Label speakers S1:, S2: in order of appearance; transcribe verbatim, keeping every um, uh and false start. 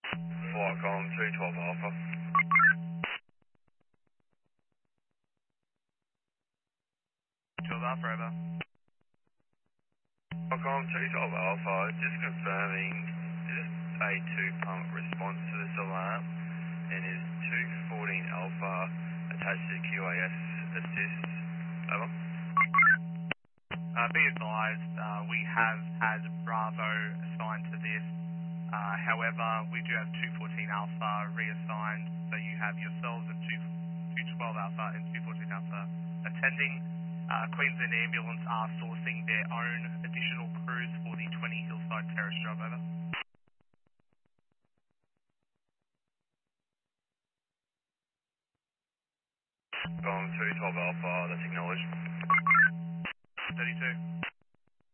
S1: Flight column two twelve Alpha.
S2: twelve Alpha, over.
S1: Flight column two twelve Alpha, just confirming, is A two pump response to this alarm, and is two fourteen Alpha attached to Q A S assist, over.
S2: Uh, be advised, uh, we have had Bravo assigned to this. Uh, however, we do have two fourteen Alpha reassigned, so you have yourselves at two twelve Alpha and two fourteen Alpha attending. Uh, Queensland Ambulance are sourcing their own additional crews for the twenty Hillside Terrace job, over.
S1: Column two twelve Alpha, that's acknowledged.
S2: thirty-two.